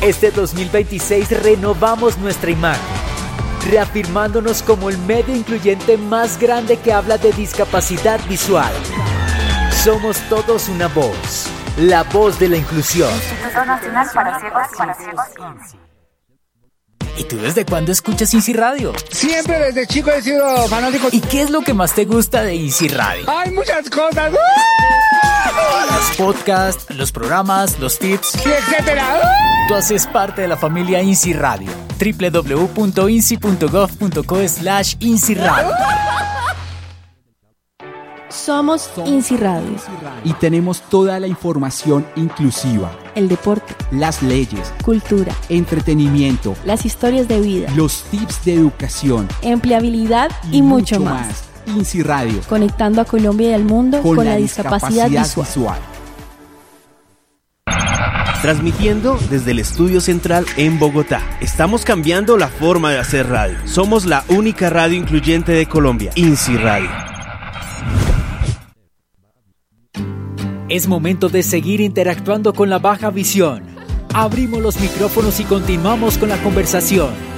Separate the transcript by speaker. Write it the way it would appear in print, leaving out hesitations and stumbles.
Speaker 1: Este 2026 renovamos nuestra imagen, reafirmándonos como el medio incluyente más grande que habla de discapacidad visual. Somos todos una voz, la voz de la inclusión.
Speaker 2: Instituto Nacional para Ciegos y Ciegos.
Speaker 1: ¿Y tú desde cuándo escuchas INSI Radio?
Speaker 3: Siempre desde chico he sido fanático.
Speaker 1: ¿Y qué es lo que más te gusta de INSI Radio?
Speaker 3: ¡Hay muchas cosas!
Speaker 1: Los podcasts, los programas, los tips,
Speaker 3: y etcétera.
Speaker 1: Tú haces parte de la familia INSI Radio. www.insi.gov.co/INSI Radio.
Speaker 4: Somos INSI Radio.
Speaker 5: Y tenemos toda la información inclusiva.
Speaker 4: El deporte,
Speaker 5: las leyes,
Speaker 4: cultura,
Speaker 5: entretenimiento,
Speaker 4: las historias de vida,
Speaker 5: los tips de educación,
Speaker 4: empleabilidad y mucho más.
Speaker 5: INSI Radio.
Speaker 4: Conectando a Colombia y al mundo con la discapacidad visual.
Speaker 6: Transmitiendo desde el Estudio Central en Bogotá. Estamos cambiando la forma de hacer radio. Somos la única radio incluyente de Colombia. INSI Radio.
Speaker 1: Es momento de seguir interactuando con la baja visión. Abrimos los micrófonos y continuamos con la conversación.